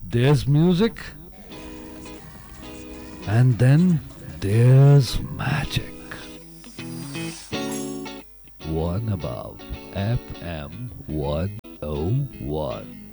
There's music, and then there's magic. One above FM 101.